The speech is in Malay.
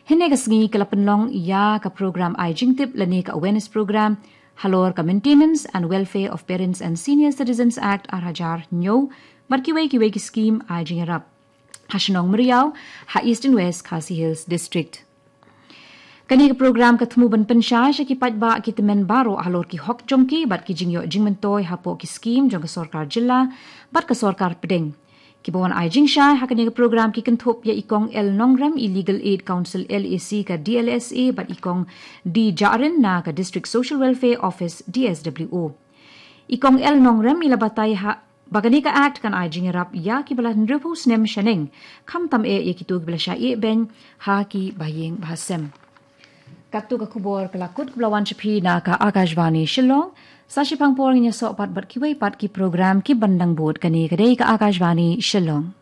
Hene ka sengi ka lapenlong iya ka program ai jingtip lani ka awareness program halor ka Maintenance and Welfare of Parents and Senior Citizens Act arhajar nyo markiway ki scheme ai jingarap. Hasinong Meriau ha East and West Khasi Hills District. Kani ka program katmuban pensya siya ki patba ki temen baro halor ki hok jongki bat ki jingyo jingmentoy hapo ki scheme jong ka sorkar jilla bat ka sorkar pedeng. Kibawan ai jingsha hakani ka program ki kenthop ya ikong El Nongram Illegal Aid Council LAC ka DLSA bat ikong di Jarin na ka District Social Welfare Office DSWO. Ikong El Nongram ilabatay ha bagani ka act kan ai jingarap ya ki bala ndrepo snem shaneng kam tam ya kitug bala sha ben ha ki bayeng bahasem. Katu ka kubor kelakut kebelawan cepi na ka Akashvani Shillong Sashi pangpor niya so pat bat kiway pat ki program ki bandang board kani kadai ka Akashvani Shillong.